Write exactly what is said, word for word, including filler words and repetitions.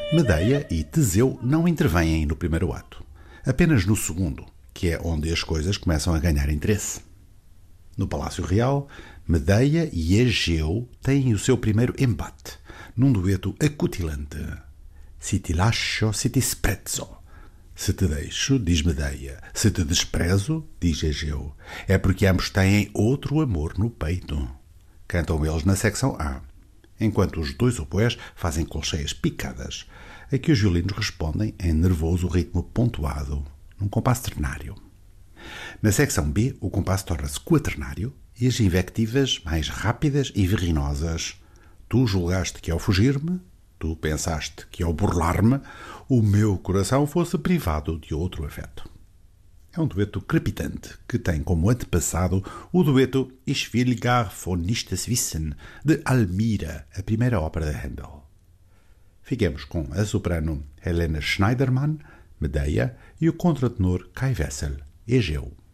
Medea e Teseu não intervêm no primeiro ato, apenas no segundo, que é onde as coisas começam a ganhar interesse. No Palácio Real, Medea e Egeu têm o seu primeiro embate, num dueto acutilante. Se te lascio, se te sprezzo. Se te deixo, diz Medea, se te desprezo, diz Egeu. É porque ambos têm outro amor no peito. Cantam eles na secção A, enquanto os dois oboés fazem colcheias picadas, a que os violinos respondem em nervoso ritmo pontuado, num compasso ternário. Na secção B, o compasso torna-se quaternário e as invectivas mais rápidas e verrinosas. Tu julgaste que ao fugir-me, tu pensaste que ao burlar-me, o meu coração fosse privado de outro afeto. É um dueto crepitante que tem como antepassado o dueto Ich will gar von nichts wissen, de Almira, a primeira ópera de Handel. Fiquemos com a soprano Helene Schneiderman, Medea, e o contratenor Kai Wessel, Egeu.